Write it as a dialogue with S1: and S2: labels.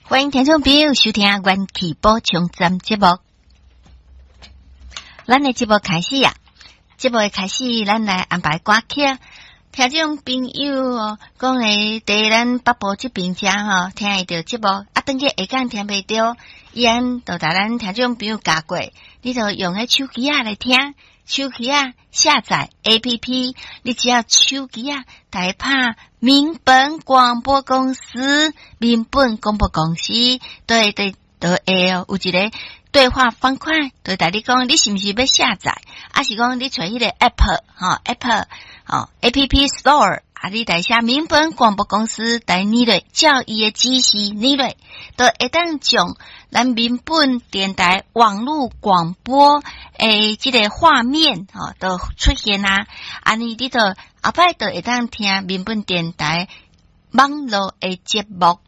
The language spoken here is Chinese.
S1: 欢迎听众朋友收听元气补充站节目。咱的节目开始啊，节目的开始，咱来安排歌曲。听众朋友讲诶，伫咱北部这边遮吼，听会到节目，啊，等下下港听袂到，伊安就甲咱听众朋友教过，你就用迄手机啊来听，手机啊下载 APP， 你只要手机啊台拍民本广播公司，民本广播公司，对，都会有一个对话方块，对大你讲，你是毋是要下载？啊是讲你找迄个 App Store， 啊你来写民本广播公司，来你类教育的知识，你类都会当将咱民本电台网络广播这个画面都出现啊，安尼你就后摆都会当听民本电台网络的节目。